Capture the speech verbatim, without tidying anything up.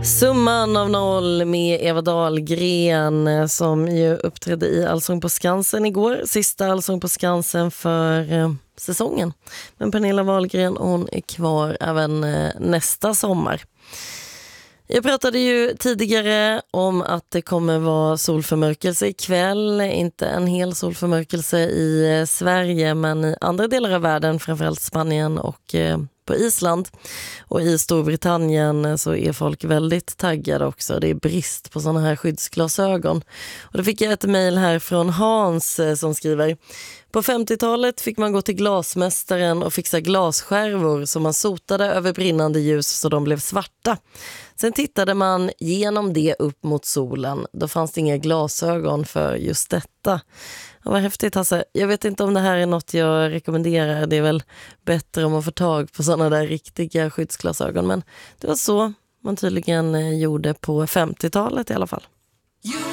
Summan av noll med Eva Dahlgren som ju uppträdde i Allsång på Skansen igår. Sista Allsång på Skansen för eh, säsongen. Men Pernilla Wahlgren, hon är kvar även eh, nästa sommar. Jag pratade ju tidigare om att det kommer vara solförmörkelse ikväll. Inte en hel solförmörkelse i eh, Sverige, men i andra delar av världen, framförallt Spanien och eh, på Island. Och i Storbritannien så är folk väldigt taggade också. Det är brist på sådana här skyddsglasögon. Och då fick jag ett mejl här från Hans som skriver: på femtiotalet fick man gå till glasmästaren och fixa glasskärvor som man sotade över brinnande ljus så de blev svarta. Sen tittade man genom det upp mot solen. Då fanns det inga glasögon för just detta. Ja, vad häftigt, Hasse. Jag vet inte om det här är något jag rekommenderar. Det är väl bättre om man får tag på sådana där riktiga skyddsglasögon. Men det var så man tydligen gjorde på femtiotalet i alla fall.